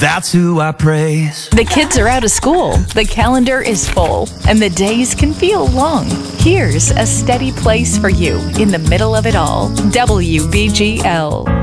That's who I praise. The kids are out of school, the calendar is full, and the days can feel long. Here's a steady place for you in the middle of it all. WBGL.